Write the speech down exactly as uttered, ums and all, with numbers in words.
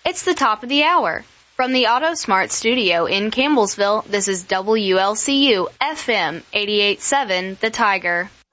It's the top of the hour. From the AutoSmart studio in Campbellsville, this is W L C U F M eighty-eight point seven, The Tiger.